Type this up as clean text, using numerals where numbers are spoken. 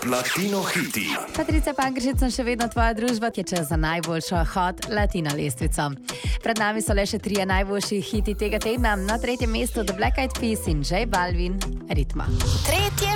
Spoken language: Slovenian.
Latino hiti. Patricia Pankršič, sem še vedno tvoja družba, ki je čas za najboljšo Hot Latino lestvico. Pred nami so le še 3 najboljši hiti tega tedna. Na 3. mestu The Black Eyed Peas in J Balvin, Ritma. 3.